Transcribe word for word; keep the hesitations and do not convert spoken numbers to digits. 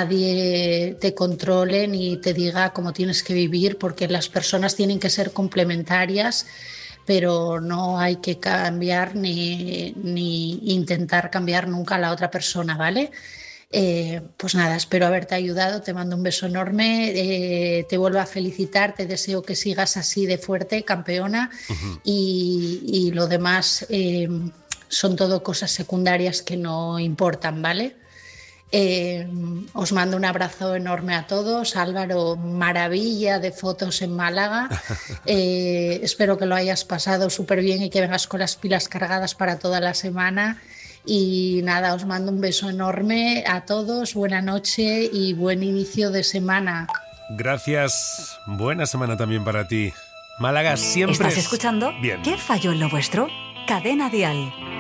nadie te controle ni te diga cómo tienes que vivir, porque las personas tienen que ser complementarias, pero no hay que cambiar ni, ni intentar cambiar nunca a la otra persona, ¿vale? Eh, pues nada, espero haberte ayudado, te mando un beso enorme, eh, te vuelvo a felicitar, te deseo que sigas así de fuerte, campeona, Ujú. y, y lo demás eh, son todo cosas secundarias que no importan, ¿vale? Eh, os mando un abrazo enorme a todos. Álvaro, maravilla de fotos en Málaga. Eh, espero que lo hayas pasado súper bien y que vengas con las pilas cargadas para toda la semana. Y nada, os mando un beso enorme a todos. Buena noche y buen inicio de semana. Gracias. Buena semana también para ti. Málaga siempre ¿Estás es escuchando? bien. ¿Qué falló en lo vuestro? Cadena Dial.